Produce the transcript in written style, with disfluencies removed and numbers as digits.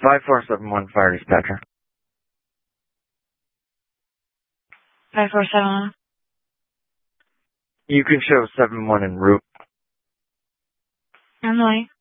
5471 fire dispatcher. 5471. You can show 71 en route. On the way.